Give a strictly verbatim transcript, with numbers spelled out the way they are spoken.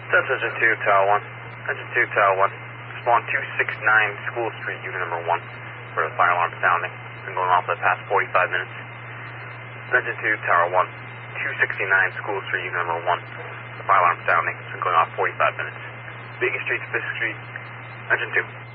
That's Engine two, Tower one. Engine two, Tower one. Spawn two six nine, School Street, unit number one. For the fire alarm sounding. Been going off for the past forty-five minutes. Engine two, Tower one. two sixty-nine, School Street, unit number one. The fire alarm sounding. Been going off forty-five minutes. Baker Street to Fisk Street. Engine two.